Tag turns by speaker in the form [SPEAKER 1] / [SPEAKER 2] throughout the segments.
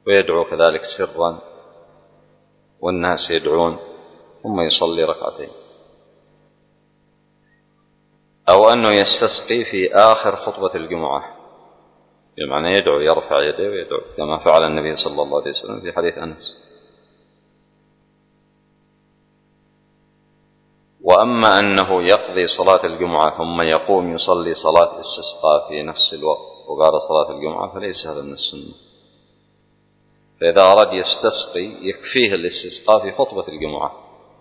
[SPEAKER 1] ويدعو كذلك سرا والناس يدعون، ثم يصلي ركعتين. أو أنه يستسقي في آخر خطبة الجمعة، بمعنى يدعو، يرفع يديه ويدعو كما فعل النبي صلى الله عليه وسلم في حديث أنس. وأما أنه يقضي صلاة الجمعة ثم يقوم يصلي صلاة الاستسقاء في نفس الوقت وبعد صلاة الجمعة فليس هذا من السنة. فإذا أراد يستسقي يكفيه الاستسقاء في خطبة الجمعة.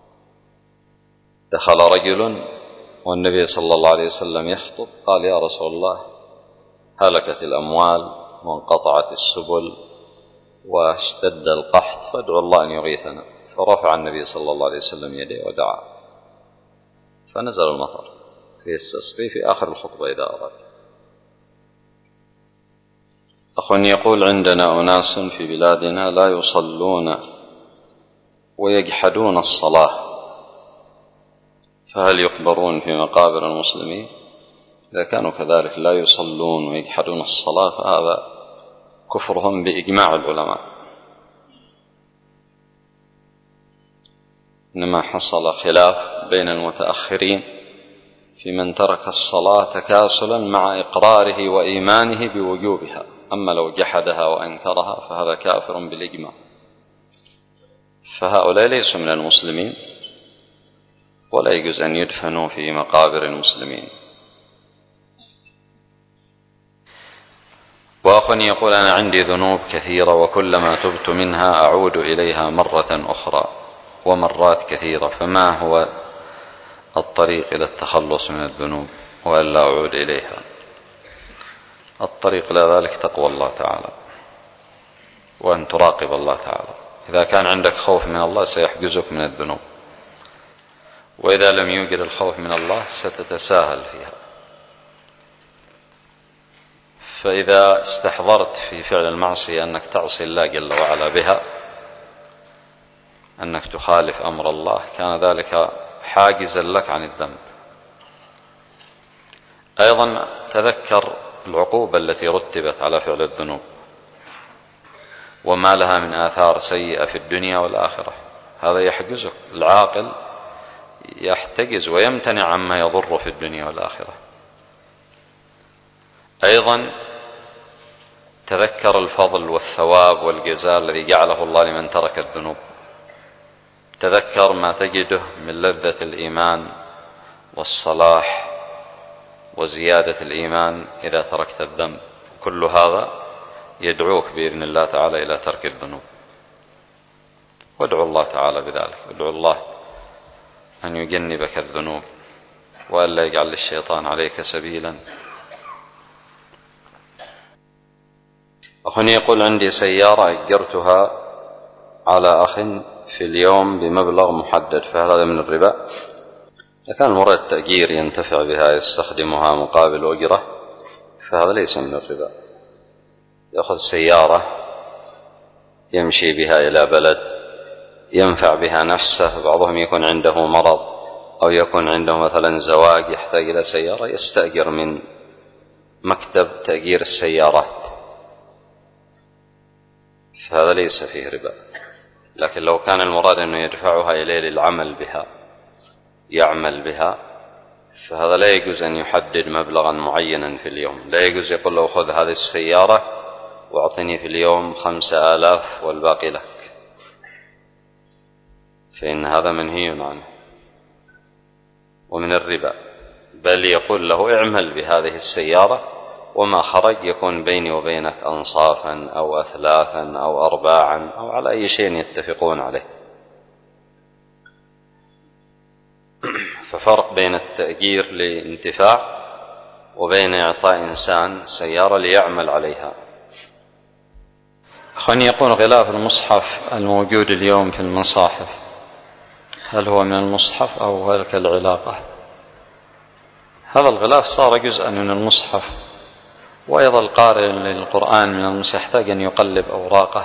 [SPEAKER 1] دخل رجل والنبي صلى الله عليه وسلم يخطب، قال: يا رسول الله، هلكت الأموال وانقطعت السبل واشتد القحط، فادعو الله أن يغيثنا. فرفع النبي صلى الله عليه وسلم يديه ودعا، فنزل المطر، فيستسقي في آخر الخطبة إذا أراد. أخ يقول: عندنا أناس في بلادنا لا يصلون ويجحدون الصلاة، فهل يقبرون في مقابر المسلمين؟ إذا كانوا كذلك لا يصلون ويجحدون الصلاة فهذا كفرهم بإجماع العلماء. إنما حصل خلاف بين المتأخرين في من ترك الصلاة تكاسلا مع إقراره وإيمانه بوجوبها، أما لو جحدها وأنكرها فهذا كافر بالإجماع. فهؤلاء ليسوا من المسلمين ولا يجوز أن يدفنوا في مقابر المسلمين. وأخ يقول: أنا عندي ذنوب كثيرة وكلما تبت منها أعود إليها مرة أخرى ومرات كثيرة، فما هو الطريق إلى التخلص من الذنوب وألا أعود إليها؟ الطريق إلى ذلك تقوى الله تعالى وأن تراقب الله تعالى. إذا كان عندك خوف من الله سيحجزك من الذنوب، وإذا لم يوجد الخوف من الله ستتساهل فيها. فإذا استحضرت في فعل المعصية أنك تعصي الله جل وعلا بها، أنك تخالف أمر الله، كان ذلك حاجزا لك عن الذنب. أيضا تذكر العقوبة التي رتبت على فعل الذنوب وما لها من آثار سيئة في الدنيا والآخرة، هذا يحجزك. العاقل يحتجز ويمتنع عما يضر في الدنيا والآخرة. أيضا تذكر الفضل والثواب والجزاء الذي جعله الله لمن ترك الذنوب. تذكر ما تجده من لذة الإيمان والصلاح وزيادة الإيمان إذا تركت الذنب. كل هذا يدعوك بإذن الله تعالى إلى ترك الذنوب، وادعو الله تعالى بذلك. ادعو الله أن يجنبك الذنوب وألا يجعل للشيطان عليك سبيلا. أخ يقول: عندي سيارة أجرتها على أخ في اليوم بمبلغ محدد، فهل هذا من الربا؟ إذا كان مراد التأجير ينتفع بها يستخدمها مقابل أجرة فهذا ليس من الربا. يأخذ سيارة يمشي بها إلى بلد ينفع بها نفسه، بعضهم يكون عنده مرض أو يكون عنده مثلا زواج يحتاج إلى سيارة، يستأجر من مكتب تأجير السيارات، فهذا ليس فيه ربا. لكن لو كان المراد أنه يدفعها إليه للعمل بها يعمل بها، فهذا لا يجوز أن يحدد مبلغا معينا في اليوم. لا يجوز يقول له: خذ هذه السيارة واعطني في اليوم 5000 والباقي لك، فإن هذا منهي عنه ومن الربا. بل يقول له: اعمل بهذه السيارة وما خرج يكون بيني وبينك أنصافا أو أثلاثا أو أرباعا أو على أي شيء يتفقون عليه. ففرق بين التأجير لانتفاع وبين إعطاء إنسان سيارة ليعمل عليها. أخواني يقول: غلاف المصحف الموجود اليوم في المصاحف هل هو من المصحف أو هل كالعلاقة؟ هذا الغلاف صار جزءا من المصحف، وأيضا القارئ للقرآن من المصحف يحتاج أن يقلب أوراقه.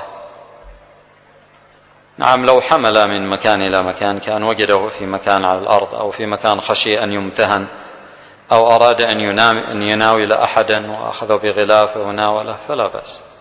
[SPEAKER 1] نعم، لو حمل من مكان إلى مكان كان وجده في مكان على الأرض أو في مكان خشي أن يمتهن أو أراد أن يناول أحدا وأخذ بغلافه وناوله فلا بأس.